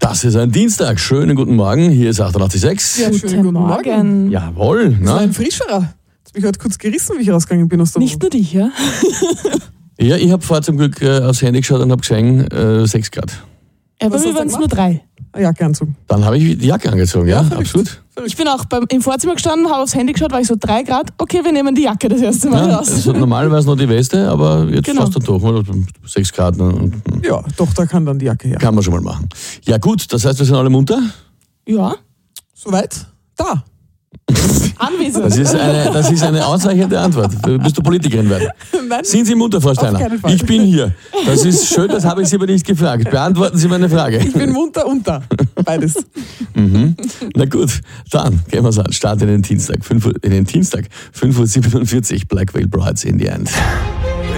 Das ist ein Dienstag. Schönen guten Morgen. Hier ist 88.6. Ja, schönen guten Morgen. Jawohl. Das war Na? ein frischerer. Jetzt bin ich heute kurz gerissen, wie ich rausgegangen bin aus der Nicht nur dich, ja? Ja, ich habe vorher zum Glück aufs Handy geschaut und habe gesehen, 6 Grad. Ja, bei Was mir hast du waren es gemacht? nur 3. Jacke anzogen. Dann habe ich die Jacke angezogen, ja, verrückt. absolut. Ich bin auch im Vorzimmer gestanden, habe aufs Handy geschaut, war ich so 3 Grad. Okay, wir nehmen die Jacke das erste Mal Ja, raus. also normalerweise noch die Weste, aber jetzt Genau. fast dann doch mal 6 Grad. Und Ja, doch, da kann dann die Jacke her. kann man schon mal machen. Ja gut, das heißt, wir sind alle munter. Ja, Soweit? Da. anwesend. Das ist eine ausreichende Antwort. Bist du Politikerin werden? Nein. Sind Sie munter, Frau Steiner? Auf keinen Fall. Ich bin hier. Das ist schön, das habe ich Sie aber nicht gefragt. Beantworten Sie meine Frage. Ich bin munter und da. Beides. Na gut, dann gehen wir es an. Start in den Dienstag. 5:47 Uhr. Black Veil Brides in the End.